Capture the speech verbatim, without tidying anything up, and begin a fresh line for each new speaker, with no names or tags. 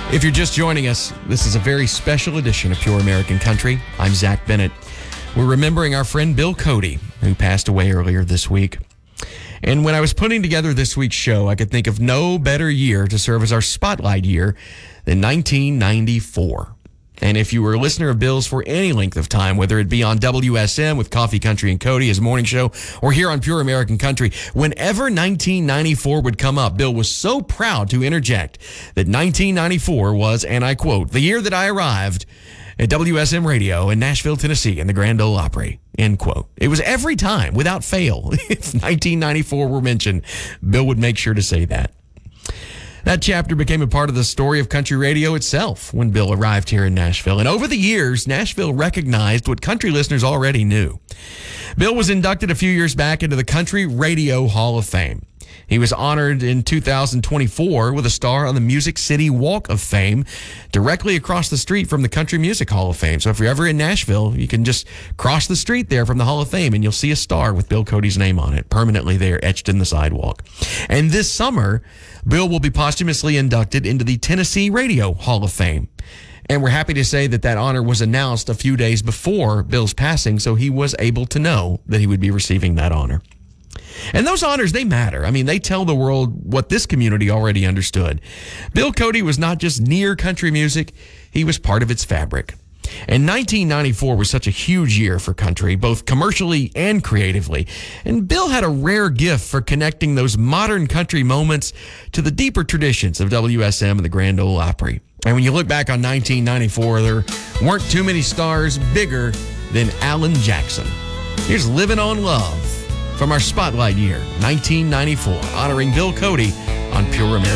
If you're just joining us, this is a very special edition of Pure American Country. I'm Zach Bennett. We're remembering our friend Bill Cody, who passed away earlier this week. And when I was putting together this week's show, I could think of no better year to serve as our spotlight year than nineteen ninety-four. And if you were a listener of Bill's for any length of time, whether it be on W S M with Coffee Country and Cody, his morning show, or here on Pure American Country, whenever nineteen ninety-four would come up, Bill was so proud to interject that nineteen ninety-four was, and I quote, the year that I arrived at W S M Radio in Nashville, Tennessee, in the Grand Ole Opry, end quote. It was every time, without fail, if nineteen ninety-four were mentioned, Bill would make sure to say that. That chapter became a part of the story of country radio itself when Bill arrived here in Nashville. And over the years, Nashville recognized what country listeners already knew. Bill was inducted a few years back into the Country Radio Hall of Fame. He was honored in two thousand twenty-four with a star on the Music City Walk of Fame directly across the street from the Country Music Hall of Fame. So if you're ever in Nashville, you can just cross the street there from the Hall of Fame and you'll see a star with Bill Cody's name on it, permanently there, etched in the sidewalk. And this summer, Bill will be posthumously inducted into the Tennessee Radio Hall of Fame. And we're happy to say that that honor was announced a few days before Bill's passing, so he was able to know that he would be receiving that honor. And those honors, they matter. I mean, they tell the world what this community already understood. Bill Cody was not just near country music, he was part of its fabric. And nineteen ninety-four was such a huge year for country, both commercially and creatively. And Bill had a rare gift for connecting those modern country moments to the deeper traditions of W S M and the Grand Ole Opry. And when you look back on nineteen ninety-four, there weren't too many stars bigger than Alan Jackson. Here's Living on Love from our spotlight year, nineteen ninety-four, honoring Bill Cody on Pure American.